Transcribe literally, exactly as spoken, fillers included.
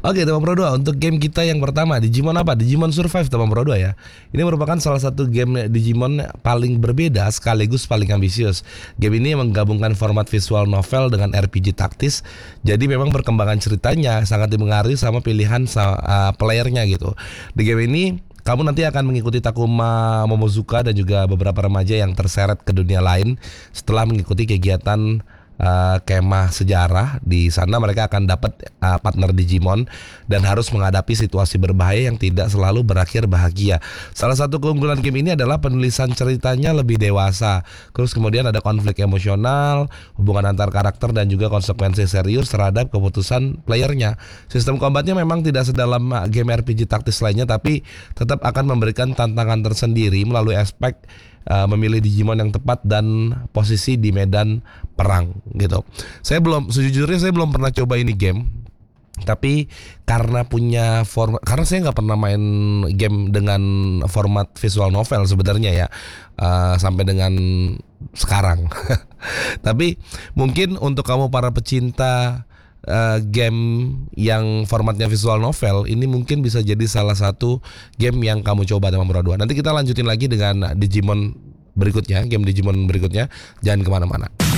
Oke, Teman Pro dua, untuk game kita yang pertama, Digimon apa? Digimon Survive, Teman Pro dua ya. Ini merupakan salah satu game Digimon paling berbeda sekaligus paling ambisius. Game ini menggabungkan format visual novel dengan R P G taktis. Jadi memang perkembangan ceritanya sangat dipengaruhi sama pilihan uh, playernya gitu. Di game ini kamu nanti akan mengikuti Takuma Momozuka dan juga beberapa remaja yang terseret ke dunia lain setelah mengikuti kegiatan Uh, kemah sejarah. Di sana mereka akan dapat uh, partner Digimon dan harus menghadapi situasi berbahaya yang tidak selalu berakhir bahagia. Salah satu keunggulan game ini adalah penulisan ceritanya lebih dewasa. Terus kemudian ada konflik emosional, hubungan antar karakter dan juga konsekuensi serius terhadap keputusan playernya. Sistem kombatnya memang tidak sedalam game R P G taktis lainnya, tapi tetap akan memberikan tantangan tersendiri melalui aspek Uh, memilih Digimon yang tepat dan posisi di medan perang gitu. Saya belum, sejujurnya saya belum pernah coba ini game, tapi karena punya format, karena saya nggak pernah main game dengan format visual novel sebenarnya ya, uh, sampai dengan sekarang. Tapi mungkin untuk kamu para pecinta Uh, game yang formatnya visual novel ini mungkin bisa jadi salah satu game yang kamu coba Teman Pro dua. Nanti kita lanjutin lagi dengan Digimon berikutnya, game Digimon berikutnya. Jangan kemana-mana.